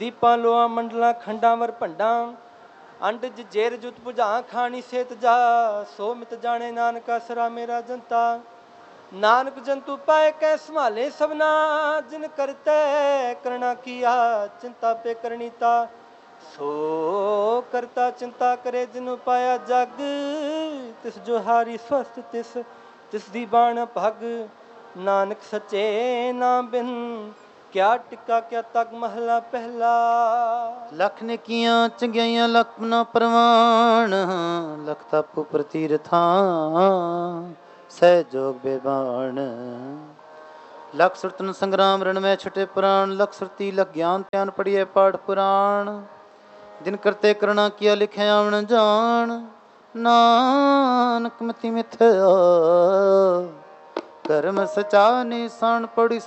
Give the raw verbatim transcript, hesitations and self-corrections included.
ਦੀਪਾਂ ਲੋਆ ਮੰਡਲਾਂ ਖੰਡਾਂ ਵਰ ਭੰਡਾਂ ਅੰਡਜ ਜੇਰ ਜੁਤ ਭੁਜਾ ਖਾਣੀ ਸੇਤ ਜਾ ਸੋ ਮਿਤ ਜਾਣੇ ਨਾਨਕਾ ਸਰਾ ਮੇਰਾ ਜੰਤਾ ਨਾਨਕ ਜੰਤੂ ਪਾਏ ਕੈ ਸੰਭਾਲੇ ਸਭਨਾ ਜਿਨ ਕਰਤੇ ਕਰਣਾ ਕੀਆ ਚਿੰਤਾ ਪੇ ਕਰਨੀਤਾ ਸੋ ਕਰਤਾ ਚਿੰਤਾ ਕਰੇ ਜਿਨ ਪਾਇਆ ਜਗ ਤਿਸ ਜੋ ਹਾਰੀ ਸਵਸਤ ਤਿਸ ਤਿਸ ਦੀ ਬਾਣ ਭਗ ਨਾਨਕ ਸੱਚੇ ਨਾਮ ਬਿਨ ਕਿਆ ਟਿੱਕਾ ਕਿਆ ਤਗ ਮਹਲਾ ਪਹਿਲਾ। ਲੱਖ ਨੇਕੀਆਂ ਚੰਗਿਆਈਆਂ ਲੱਖ ਨਾ ਪ੍ਰਵਾਨ ਲੱਖ ਤਪ ਪ੍ਰਤੀਰਥਾਂ ਸਹਿ ਜੋਗ ਬੇਬਾਨ ਲੱਖ ਸੁਰਤਨ ਸੰਗਰਾਮ ਰਣ ਮੈਂ ਛਟੇ ਪੁਰਾਣ ਲੱਖ ਸੁਰਤੀ ਲੱਖ ਗਿਆਨ ਧਿਆਨ ਪੜੀਏ ਪਾਠ ਪੁਰਾਣ ਜਿਨ ਕਰਤੇ ਕਰਣਾ ਕੀਆ ਲਿਖਿਆ ਆਵਣ ਜਾਣ ਨਾਨਕ ਮਤੀ ਮਿਥਿਆ ਕਰਮ ਸਚਾ ਨਿਸ਼ਾਨ ਪੜੀ